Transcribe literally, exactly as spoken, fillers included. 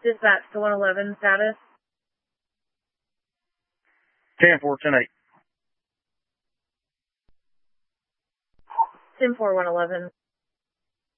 Dispatch to one eleven, status. ten four, ten eight. ten four, one eleven.